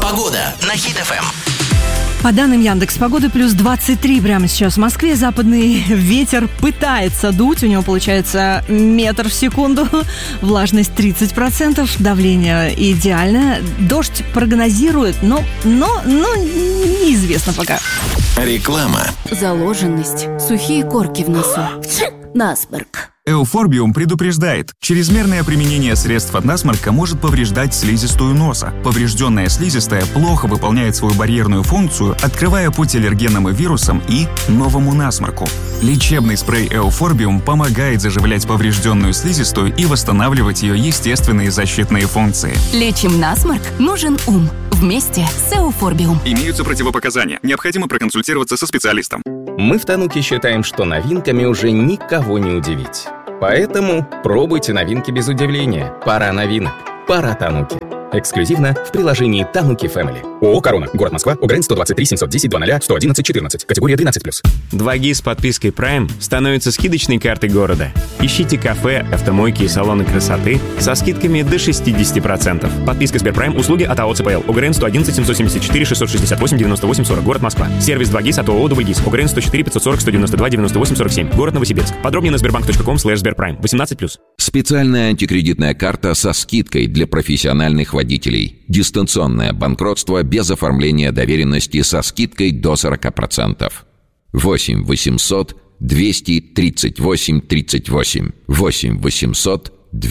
Погода на Хит ФМ. По данным Яндекс.Погоды, плюс 23 прямо сейчас в Москве. Западный ветер пытается дуть. У него получается метр в секунду. Влажность 30%. Давление идеальное. Дождь прогнозируют, но неизвестно пока. Реклама. Заложенность. Сухие корки в носу. Насморк. Эуфорбиум предупреждает, чрезмерное применение средств от насморка может повреждать слизистую носа. Поврежденная слизистая плохо выполняет свою барьерную функцию, открывая путь аллергенным вирусам и новому насморку. Лечебный спрей Эуфорбиум помогает заживлять поврежденную слизистую и восстанавливать ее естественные защитные функции. Лечим насморк, нужен ум. Вместе с Эуфорбиум. Имеются противопоказания. Необходимо проконсультироваться со специалистом. Мы в Тануке считаем, что новинками уже никого не удивить. Поэтому пробуйте новинки без удивления. Пора новинок. Пора Тануки. Эксклюзивно в приложении Тануки Family. ООО «Корона». Город Москва. ОГРН 123 710 00 111 14. Категория 13+. 2G с подпиской Prime становятся скидочной картой города. Ищите кафе, автомойки и салоны красоты со скидками до 60%. Подписка Сберпрайм. Услуги от АО ЦПЛ. ОГРН 111 774 668 98 40. Город Москва. Сервис 2G от ООО «Дубльгиз». ОГРН 104 540 192 98 47. Город Новосибирск. Подробнее на sberbank.com/сберпрайм. 18+. Специальная антикредитная карта со скидкой для профессиональных водителей. Дистанционное банкротство без оформления доверенности со скидкой до 40%. 8 800 238 38. 8 800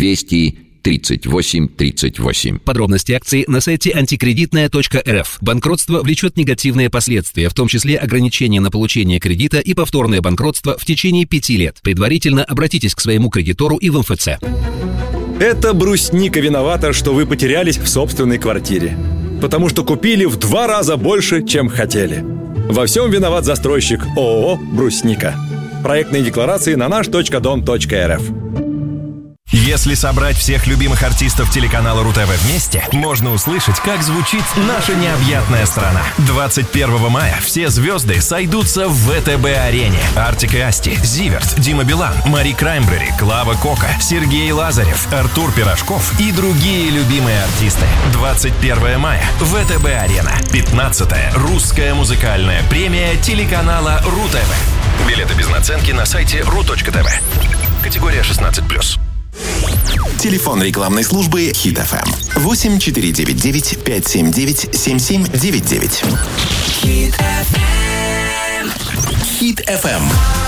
238 38. Подробности акции на сайте антикредитная.рф. Банкротство влечет негативные последствия, в том числе ограничения на получение кредита и повторное банкротство в течение 5 лет. Предварительно обратитесь к своему кредитору и в МФЦ. Это брусника виновата, что вы потерялись в собственной квартире. Потому что купили в 2 раза больше, чем хотели. Во всем виноват застройщик ООО «Брусника». Проектные декларации на наш.дом.рф. Если собрать всех любимых артистов телеканала РУ-ТВ вместе, можно услышать, как звучит наша необъятная страна. 21 мая все звезды сойдутся в ВТБ-арене. Артик и Асти, Зиверт, Дима Билан, Мари Краймбрери, Клава Кока, Сергей Лазарев, Артур Пирожков и другие любимые артисты. 21 мая. ВТБ-арена. 15-я русская музыкальная премия телеканала РУ-ТВ. Билеты без наценки на сайте ru.tv. Категория 16+. Телефон рекламной службы Хит ФМ 8499 579 7799. Хит ФМ.